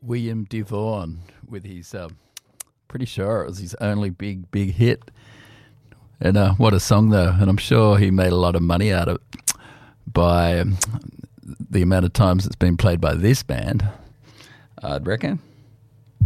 William Devaughn with his, pretty sure it was his only big hit. And what a song, though. And I'm sure he made a lot of money out of it by the amount of times it's been played by this band, I'd reckon.